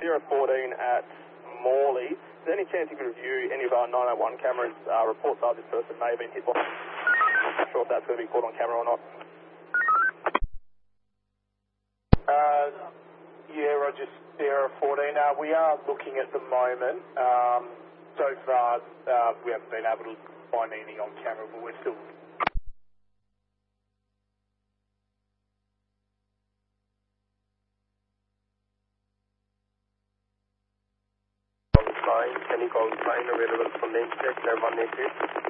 Sierra 14 at Morley. Is there any chance you could review any of our 901 cameras? Reports are this person may have been hit by... Not sure if that's going to be caught on camera or not. Yeah, Roger, Sierra 14. We are looking at the moment. So far, we haven't been able to find anything on camera, but we're still... Can you call sign available for name check, 182?